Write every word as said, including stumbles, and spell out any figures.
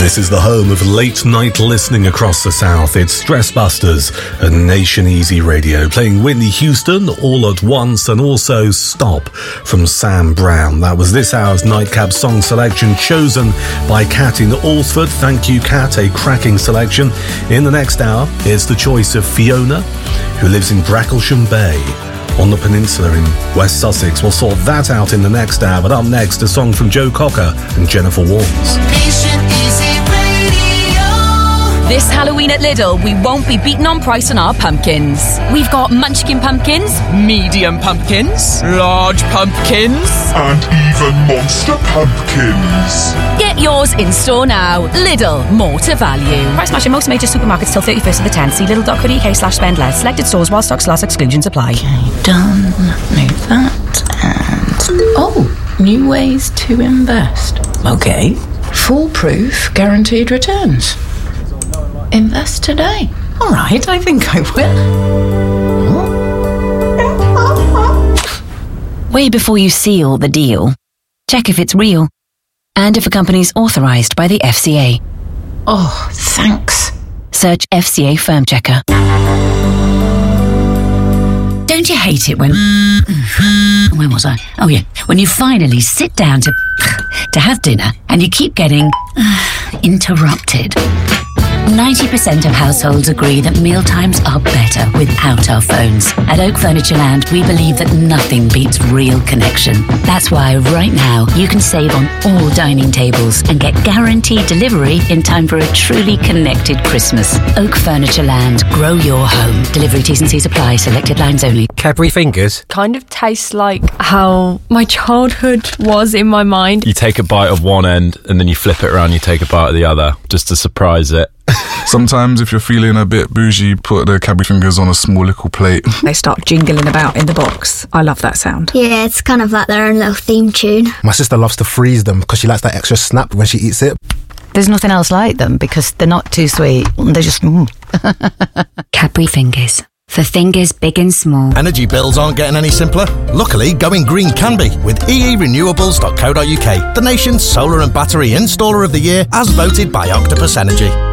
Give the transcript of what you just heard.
This is the home of late-night listening across the South. It's Stress Busters and Nation Easy Radio, playing Whitney Houston, All at Once, and also Stop from Sam Brown. That was this hour's Nightcap song selection, chosen by Kat in Alsford. Thank you, Kat, a cracking selection. In the next hour, it's the choice of Fiona, who lives in Bracklesham Bay on the peninsula in West Sussex. We'll sort that out in the next hour, but up next, a song from Joe Cocker and Jennifer Warnes. Nation Easy Radio. This Halloween at Lidl, we won't be beaten on price on our pumpkins. We've got munchkin pumpkins, medium pumpkins, large pumpkins, and even monster pumpkins. Get yours in store now. Lidl, more to value. Price match in most major supermarkets till thirty-first of the tenth. See lidl dot co dot uk slash spend less. Selected stores while stocks last, exclusions apply. Okay, done. Move that. And... oh, new ways to invest. Okay. Foolproof guaranteed returns. Invest today. All right, I think I will. Way before you seal the deal, check if it's real and if a company's authorised by the F C A. Oh, thanks. Search F C A Firm Checker. Don't you hate it when... when was I? Oh, yeah. When you finally sit down to... to have dinner and you keep getting... interrupted. ninety percent of households agree that mealtimes are better without our phones. At Oak Furniture Land, we believe that nothing beats real connection. That's why right now you can save on all dining tables and get guaranteed delivery in time for a truly connected Christmas. Oak Furniture Land, grow your home. Delivery T's and C's apply, selected lines only. Cadbury Fingers kind of tastes like how my childhood was in my mind. You take a bite of one end and then you flip it around, you take a bite of the other just to surprise it. Sometimes if you're feeling a bit bougie, put the Cadbury Fingers on a small little plate. They start jingling about in the box. I love that sound. Yeah, it's kind of like their own little theme tune. My sister loves to freeze them because she likes that extra snap when she eats it. There's nothing else like them because they're not too sweet. They're just... Mm. Cadbury Fingers. For fingers big and small. Energy bills aren't getting any simpler. Luckily, going green can be with e e renewables dot co dot uk, the nation's solar and battery installer of the year as voted by Octopus Energy.